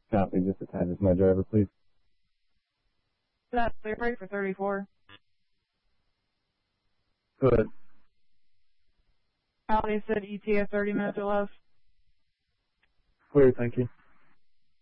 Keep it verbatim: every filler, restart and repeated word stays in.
Copy. Just attend as my driver, please. That's clear break for thirty-four. Go ahead. Audi said E T A thirty minutes or less. Clear, thank you.